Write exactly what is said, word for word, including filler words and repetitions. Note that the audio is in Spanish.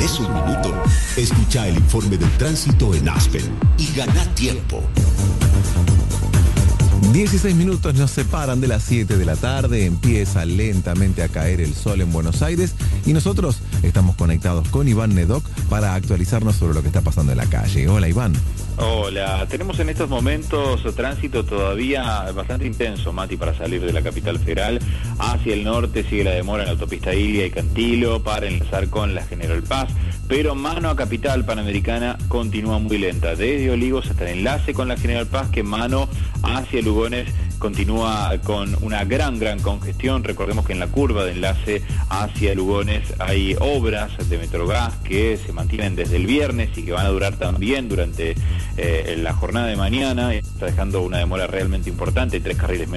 Es un minuto. Escucha el informe del tránsito en Aspen y gana tiempo. dieciséis minutos nos separan de las siete de la tarde, empieza lentamente a caer el sol en Buenos Aires y nosotros estamos conectados con Iván Nedoc para actualizarnos sobre lo que está pasando en la calle. Hola, Iván. Hola, tenemos en estos momentos tránsito todavía bastante intenso, Mati, para salir de la capital federal. Hacia el norte sigue la demora en la autopista Ilia y Cantilo para enlazar con la General Paz, pero mano a capital panamericana continúa muy lenta, desde Olivos hasta el enlace con la General Paz, que mano hacia Lugones continúa con una gran, gran congestión. Recordemos que en la curva de enlace hacia Lugones hay obras de Metrogas que se mantienen desde el viernes y que van a durar también durante eh, la jornada de mañana. Está dejando una demora realmente importante, tres carriles menos.